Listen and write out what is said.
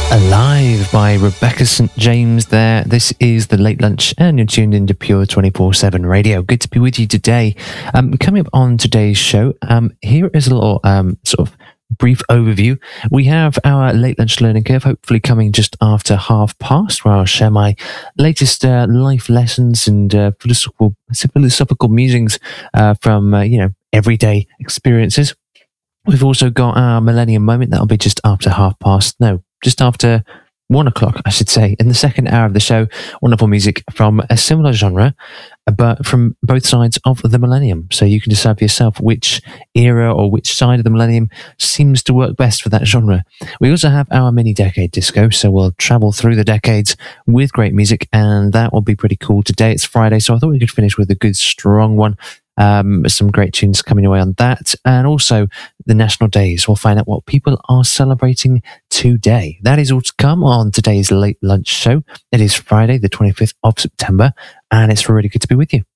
Alive by Rebecca St. James there. This is the Late Lunch and you're tuned into Pure 24/7 Radio. Good to be with you today. Coming up on today's show, here is a little sort of brief overview. We have our Late Lunch Learning Curve hopefully coming just after past, where I'll share my latest life lessons and philosophical musings from everyday experiences. We've also got our Millennium Moment. That'll be just after just after 1 o'clock, I should say, in the second hour of the show. Wonderful music from a similar genre, but from both sides of the millennium. So you can decide for yourself which era or which side of the millennium seems to work best for that genre. We also have our mini decade disco, so we'll travel through the decades with great music, and that will be pretty cool. Today it's Friday, so I thought we could finish with a good strong one. Some great tunes coming away on that, and also the national days. We'll find out what people are celebrating today. That is all to come on today's Late Lunch show. It is Friday, the 25th of September, and it's really good to be with you.